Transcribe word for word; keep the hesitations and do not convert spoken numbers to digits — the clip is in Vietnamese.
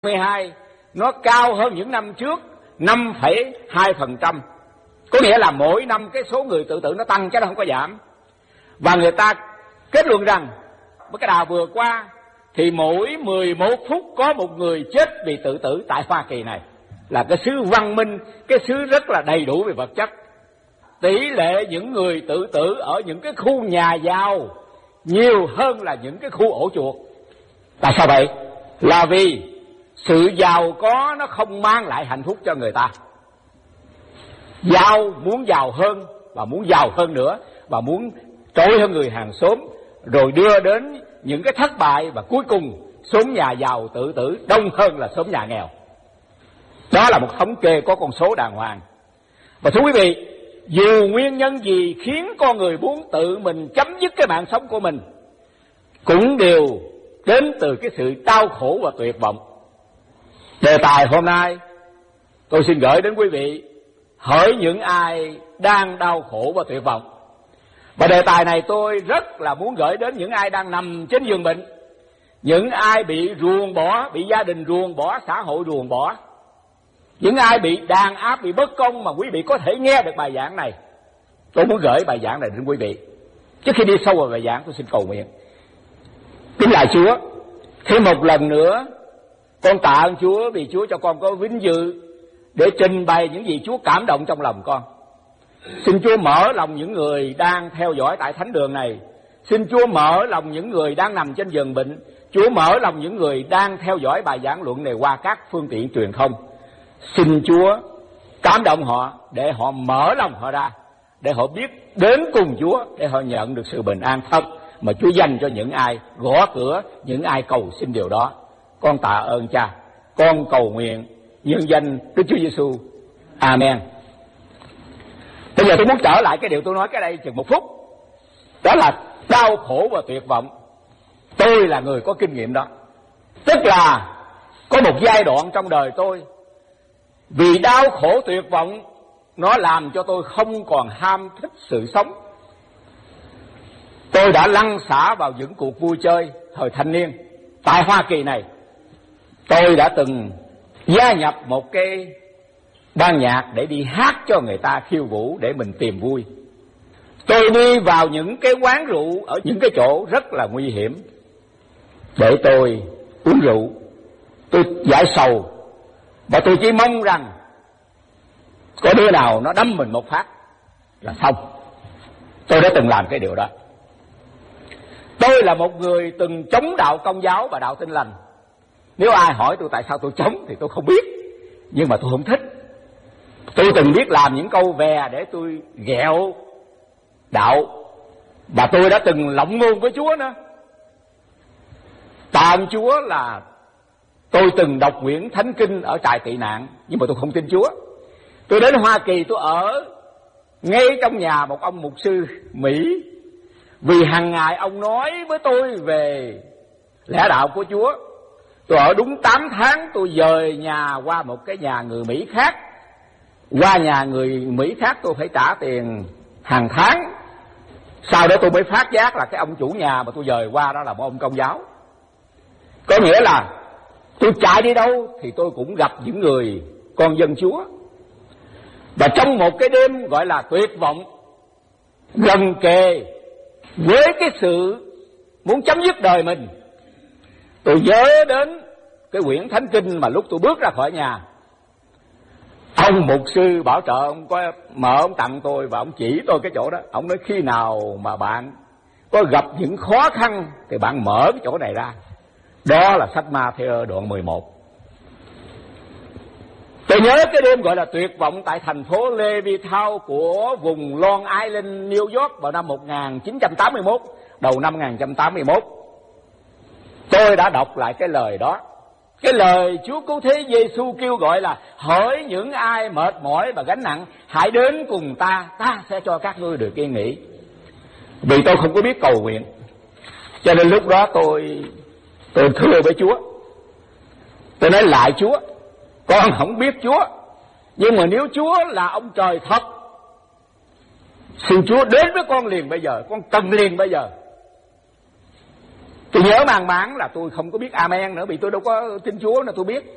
mười hai nó cao hơn những năm trước năm phẩy hai phần trăm. Có nghĩa là mỗi năm cái số người tự tử nó tăng chứ nó không có giảm. Và người ta kết luận rằng với cái đà vừa qua thì mỗi mười một phút có một người chết vì tự tử tại Hoa Kỳ này. Là cái xứ văn minh, cái xứ rất là đầy đủ về vật chất. Tỷ lệ những người tự tử ở những cái khu nhà giàu nhiều hơn là những cái khu ổ chuột. Tại sao vậy? Là vì sự giàu có nó không mang lại hạnh phúc cho người ta. Giàu muốn giàu hơn và muốn giàu hơn nữa và muốn trội hơn người hàng xóm, rồi đưa đến những cái thất bại và cuối cùng xóm nhà giàu tự tử đông hơn là xóm nhà nghèo. Đó là một thống kê có con số đàng hoàng. Và thưa quý vị, dù nguyên nhân gì khiến con người muốn tự mình chấm dứt cái mạng sống của mình cũng đều đến từ cái sự đau khổ và tuyệt vọng. Đề tài hôm nay tôi xin gửi đến quý vị: hỡi những ai đang đau khổ và tuyệt vọng. Và đề tài này tôi rất là muốn gửi đến những ai đang nằm trên giường bệnh, những ai bị ruồng bỏ, bị gia đình ruồng bỏ, xã hội ruồng bỏ, những ai bị đàn áp, bị bất công mà quý vị có thể nghe được bài giảng này. Tôi muốn gửi bài giảng này đến quý vị. Trước khi đi sâu vào bài giảng, tôi xin cầu nguyện. Kính lạy Chúa, thêm một lần nữa con tạ ơn Chúa vì Chúa cho con có vinh dự để trình bày những gì Chúa cảm động trong lòng con. Xin Chúa mở lòng những người đang theo dõi tại thánh đường này. Xin Chúa mở lòng những người đang nằm trên giường bệnh. Chúa mở lòng những người đang theo dõi bài giảng luận này qua các phương tiện truyền thông. Xin Chúa cảm động họ để họ mở lòng họ ra, để họ biết đến cùng Chúa, để họ nhận được sự bình an thật mà Chúa dành cho những ai gõ cửa, những ai cầu xin điều đó. Con tạ ơn Cha, con cầu nguyện nhân danh Đức Chúa Giêsu. Amen. Bây giờ tôi muốn trở lại cái điều tôi nói cái đây chừng một phút. Đó là đau khổ và tuyệt vọng. Tôi là người có kinh nghiệm đó. Tức là có một giai đoạn trong đời tôi, vì đau khổ tuyệt vọng, nó làm cho tôi không còn ham thích sự sống. Tôi đã lăn xả vào những cuộc vui chơi thời thanh niên tại Hoa Kỳ này. Tôi đã từng gia nhập một cái ban nhạc để đi hát cho người ta khiêu vũ để mình tìm vui. Tôi đi vào những cái quán rượu ở những cái chỗ rất là nguy hiểm để tôi uống rượu, tôi giải sầu, và tôi chỉ mong rằng có đứa nào nó đâm mình một phát là xong. Tôi đã từng làm cái điều đó. Tôi là một người từng chống đạo Công giáo và đạo Tin lành. Nếu ai hỏi tôi tại sao tôi chống thì tôi không biết, nhưng mà tôi không thích. Tôi từng biết làm những câu vè để tôi ghẹo đạo, và tôi đã từng lộng ngôn với Chúa nữa. Tạ ơn Chúa là tôi từng đọc quyển Thánh Kinh ở trại tị nạn, nhưng mà tôi không tin Chúa. Tôi đến Hoa Kỳ, tôi ở ngay trong nhà một ông mục sư Mỹ, vì hàng ngày ông nói với tôi về lẽ đạo của Chúa. Tôi ở đúng tám tháng, tôi dời nhà qua một cái nhà người Mỹ khác. Qua nhà người Mỹ khác tôi phải trả tiền hàng tháng. Sau đó tôi mới phát giác là cái ông chủ nhà mà tôi dời qua đó là một ông Công giáo. Có nghĩa là tôi chạy đi đâu thì tôi cũng gặp những người con dân Chúa. Và trong một cái đêm gọi là tuyệt vọng, gần kề với cái sự muốn chấm dứt đời mình, tôi nhớ đến cái quyển Thánh Kinh mà lúc tôi bước ra khỏi nhà, ông mục sư bảo trợ ông có mở ông tặng tôi và ông chỉ tôi cái chỗ đó. Ông nói khi nào mà bạn có gặp những khó khăn thì bạn mở cái chỗ này ra. Đó là sách Ma-thi-ơ đoạn mười một. Tôi nhớ cái đêm gọi là tuyệt vọng tại thành phố Levittown của vùng Long Island, New York vào năm một nghìn chín trăm tám mươi mốt, đầu năm một nghìn chín trăm tám mươi mốt. Tôi đã đọc lại cái lời đó. Cái lời Chúa Cứu Thế Giêsu kêu gọi là: hỡi những ai mệt mỏi và gánh nặng, hãy đến cùng ta, ta sẽ cho các ngươi được yên nghỉ. Vì tôi không có biết cầu nguyện, cho nên lúc đó tôi tôi thưa với Chúa. Tôi nói lại Chúa, con không biết Chúa, nhưng mà nếu Chúa là ông trời thật, xin Chúa đến với con liền bây giờ, con cần liền bây giờ. Tôi nhớ mang máng là tôi không có biết amen nữa, vì tôi đâu có tin Chúa nữa tôi biết.